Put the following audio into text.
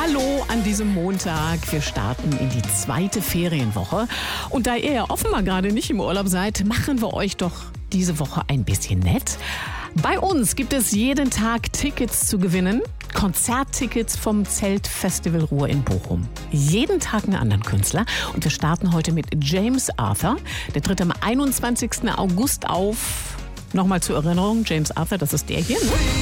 Hallo an diesem Montag. Wir starten in die zweite Ferienwoche. Und da ihr ja offenbar gerade nicht im Urlaub seid, machen wir euch doch diese Woche ein bisschen nett. Bei uns gibt es jeden Tag Tickets zu gewinnen. Konzerttickets vom Zeltfestival Ruhr in Bochum. Jeden Tag einen anderen Künstler. Und wir starten heute mit James Arthur. Der tritt am 21. August auf. Nochmal zur Erinnerung, James Arthur, das ist der hier, ne?